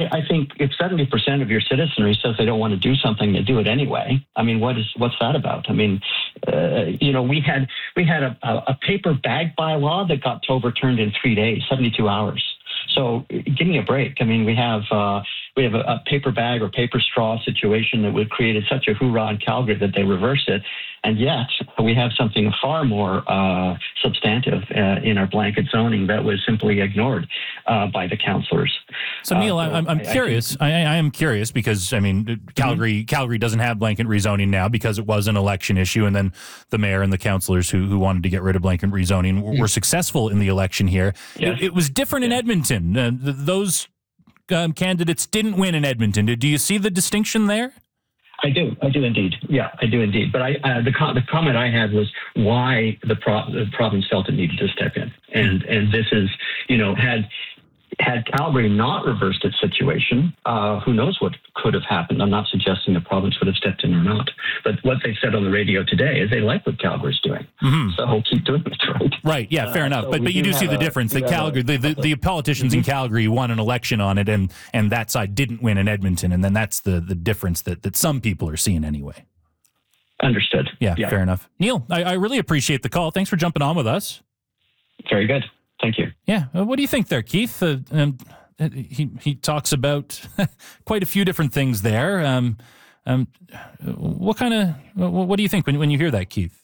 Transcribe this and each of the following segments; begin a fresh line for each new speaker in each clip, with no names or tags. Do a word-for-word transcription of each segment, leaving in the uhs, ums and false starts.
I think if seventy percent of your citizenry says they don't want to do something, they do it anyway. I mean, what is what's that about? I mean, uh, you know, we had we had a, a paper bag bylaw that got overturned in three days, seventy-two hours. So give me a break. I mean, we have uh, we have a, a paper bag or paper straw situation that would created such a hoorah in Calgary that they reversed it. And yet we have something far more uh, substantive uh, in our blanket zoning that was simply ignored uh, by the councillors.
So Neil, uh, so I'm, I'm I, curious. I, I, I am curious because I mean, Calgary mm-hmm. Calgary doesn't have blanket rezoning now because it was an election issue, and then the mayor and the councillors who who wanted to get rid of blanket rezoning were, mm-hmm. were successful in the election here. Yes. It, it was different yeah. in Edmonton. Uh, th- those um, candidates didn't win in Edmonton. Do you see the distinction there?
I do. I do indeed. Yeah, I do indeed. But I, uh, the, co- the comment I had was why the, pro- the province felt it needed to step in. And and this is, you know, had had Calgary not reversed its situation, uh, who knows what could have happened. I'm not suggesting the province would have stepped in or not. But what they said on the radio today is they like what Calgary's doing. Mm-hmm. So keep doing it, right?
Right, yeah, fair uh, enough. So but but you do see the a, difference that Calgary, a, the, the, the politicians mm-hmm. in Calgary won an election on it, and and that side didn't win in Edmonton. And then that's the, the difference that, that some people are seeing anyway.
Understood.
Yeah,
yeah.
fair enough. Neil, I, I really appreciate the call. Thanks for jumping on with us.
Very good. Thank you.
Yeah. Uh, what do you think there, Keith? Uh, um, he he talks about quite a few different things there. Um, um, what kind of what do you think when when you hear that, Keith?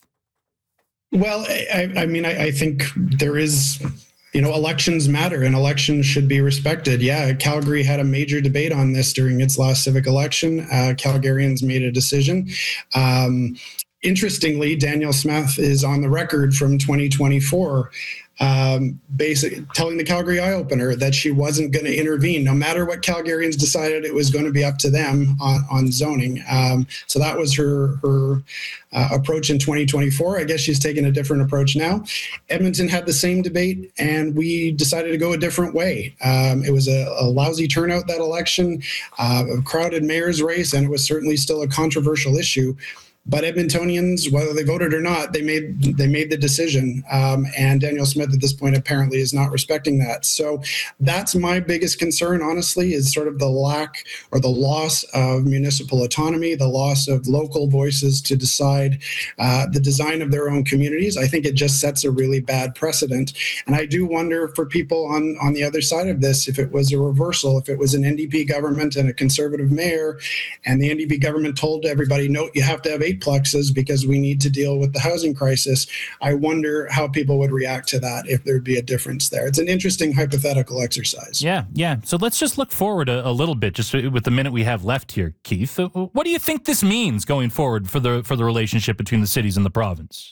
Well, I, I mean, I, I think there is, you know, elections matter and elections should be respected. Yeah, Calgary had a major debate on this during its last civic election. Uh, Calgarians made a decision. Um, interestingly, Danielle Smith is on the record from twenty twenty-four. Um, basically telling the Calgary Eye-Opener that she wasn't going to intervene, no matter what Calgarians decided. It was going to be up to them on, on zoning. Um, so that was her her uh, approach in twenty twenty-four. I guess she's taking a different approach now. Edmonton had the same debate, and we decided to go a different way. Um, it was a, a lousy turnout, that election, uh, a crowded mayor's race, and it was certainly still a controversial issue. But Edmontonians, whether they voted or not, they made they made the decision. Um, and Danielle Smith at this point apparently is not respecting that. So that's my biggest concern, honestly, is sort of the lack or the loss of municipal autonomy, the loss of local voices to decide uh, the design of their own communities. I think it just sets a really bad precedent. And I do wonder for people on, on the other side of this, if it was a reversal, if it was an N D P government and a Conservative mayor, and the N D P government told everybody, no, you have to have eight plexes because we need to deal with the housing crisis. I wonder how people would react to that, if there'd be a difference there. It's an interesting hypothetical exercise.
Yeah, yeah. So let's just look forward a, a little bit, just with the minute we have left here, Keith. What do you think this means going forward for the for the relationship between the cities and the province?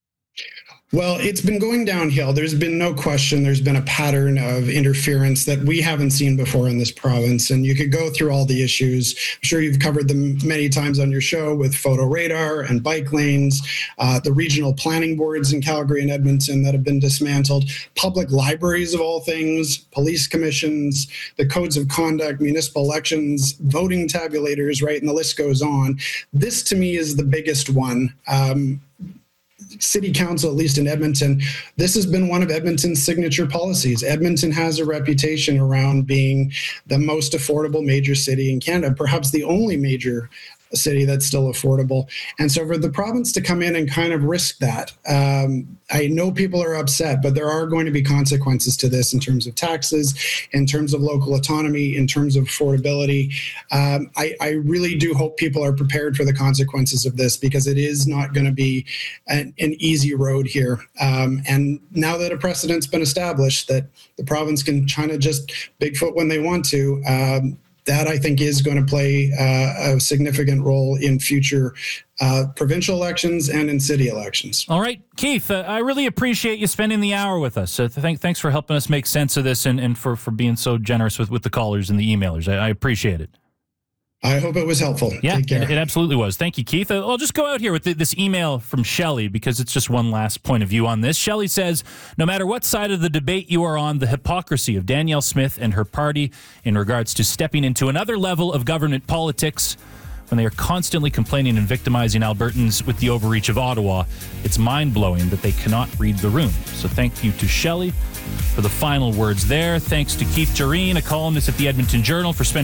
Well, it's been going downhill. There's been no question. There's been a pattern of interference that we haven't seen before in this province. And you could go through all the issues. I'm sure you've covered them many times on your show with photo radar and bike lanes, uh, the regional planning boards in Calgary and Edmonton that have been dismantled, public libraries of all things, police commissions, the codes of conduct, municipal elections, voting tabulators, right? And the list goes on. This, to me, is the biggest one. Um, City Council, at least in Edmonton, this has been one of Edmonton's signature policies. Edmonton has a reputation around being the most affordable major city in Canada, perhaps the only major city that's still affordable. And so for the province to come in and kind of risk that, um, I know people are upset, but there are going to be consequences to this in terms of taxes, in terms of local autonomy, in terms of affordability. Um, I, I really do hope people are prepared for the consequences of this, because it is not going to be an, an easy road here. Um, and now that a precedent's been established that the province can kind of just Bigfoot when they want to, um, that, I think, is going to play uh, a significant role in future uh, provincial elections and in city elections.
All right, Keith, uh, I really appreciate you spending the hour with us. Uh, th- thanks for helping us make sense of this, and, and for, for being so generous with, with the callers and the emailers. I, I appreciate it.
I hope it was helpful.
Yeah,
Take care.
It, it absolutely was. Thank you, Keith. Uh, I'll just go out here with th- this email from Shelley, because it's just one last point of view on this. Shelley says, no matter what side of the debate you are on, the hypocrisy of Danielle Smith and her party in regards to stepping into another level of government politics when they are constantly complaining and victimizing Albertans with the overreach of Ottawa, it's mind-blowing that they cannot read the room. So thank you to Shelley for the final words there. Thanks to Keith Jareen, a columnist at the Edmonton Journal, for spending